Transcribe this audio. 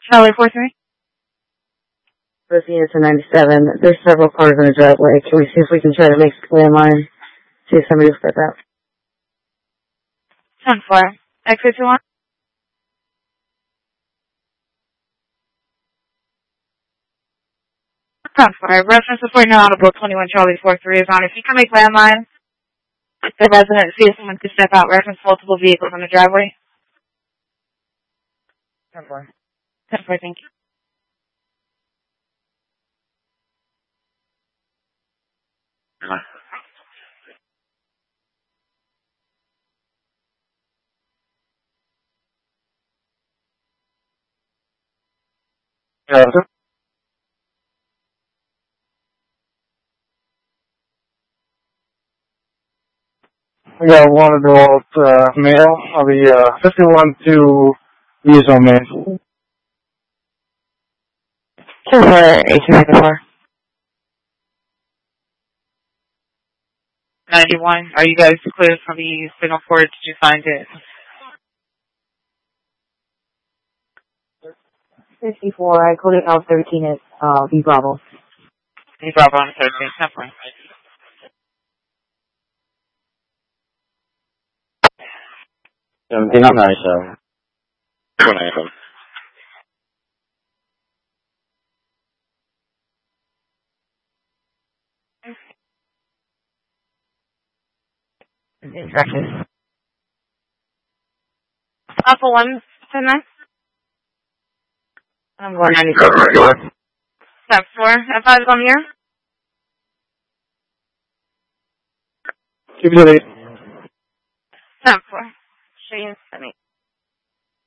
Charlie 43. Proceed to 97. There's several cars in the driveway. Can we see if we can try to make a landline? See if somebody will step out. 10-4. Exit 21. 10-4. Reference report now audible 21 Charlie 43 is on. If you can make landline, the resident see if someone could step out. Reference multiple vehicles on the driveway. 10-4. 10-4, thank you. Yeah. We got one adult male. I'll be 51 to use on man. 10-4, 1894. 91. Are you guys clear from the signal port? Did you find it? 54, I coded out 13 at B Bravo. B Bravo on 13. 10-4. I'm not sure. What happened? Breakfast. Alpha 1, 10-9. I'm going 96. 10-4. F5 is on the air. Keep it at 8. 10-4. Shane, 7-8.